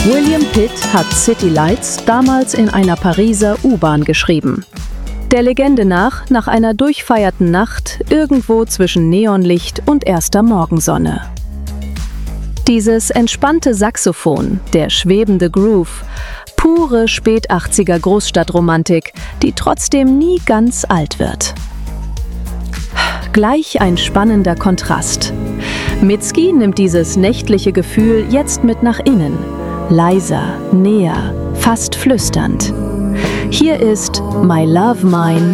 William Pitt hat City Lights damals in einer Pariser U-Bahn geschrieben. Der Legende nach einer durchfeierten Nacht irgendwo zwischen Neonlicht und erster Morgensonne. Dieses entspannte Saxophon, der schwebende Groove, pure Spät-80er Großstadtromantik, die trotzdem nie ganz alt wird. Gleich ein spannender Kontrast. Mitski nimmt dieses nächtliche Gefühl jetzt mit nach innen. Leiser, näher, fast flüsternd. Hier ist My Love Mine